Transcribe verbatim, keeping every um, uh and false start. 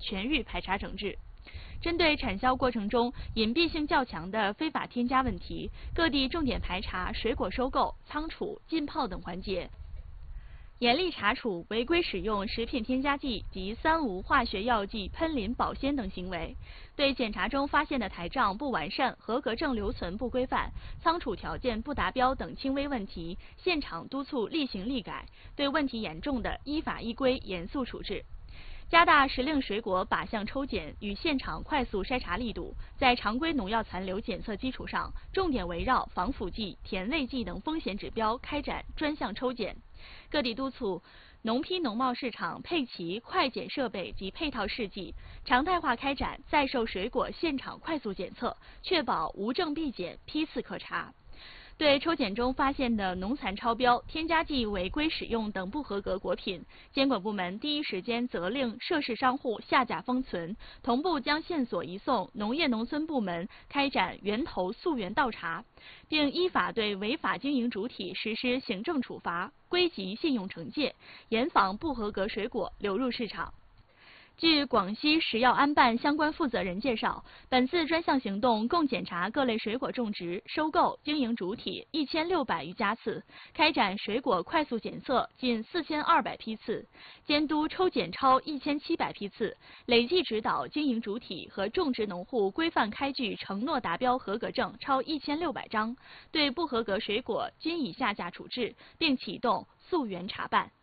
全域排查整治。针对产销过程中隐蔽性较强的非法添加问题，各地重点排查水果收购、仓储、浸泡等环节，严厉查处违规使用食品添加剂及三无化学药剂喷淋保鲜等行为。对检查中发现的台账不完善、合格证留存不规范、仓储条件不达标等轻微问题，现场督促立行立改，对问题严重的依法依规严肃处置。加大时令水果靶向抽检与现场快速筛查力度，在常规农药残留检测基础上，重点围绕防腐剂、甜味剂等风险指标开展专项抽检。各地督促农批农贸市场配齐快检设备及配套试剂，常态化开展在售水果现场快速检测，确保无证必检、批次可查。对抽检中发现的农残超标、添加剂违规使用等不合格果品，监管部门第一时间责令涉事商户下架封存，同步将线索移送农业农村部门开展源头溯源倒查，并依法对违法经营主体实施行政处罚、归集信用惩戒，严防不合格水果流入市场。据广西食药安办相关负责人介绍，本次专项行动共检查各类水果种植、收购、经营主体一千六百余家次，开展水果快速检测近四千二百批次，监督抽检超一千七百批次，累计指导经营主体和种植农户规范开具承诺达标合格证超一千六百张，对不合格水果均已下架处置，并启动溯源查办。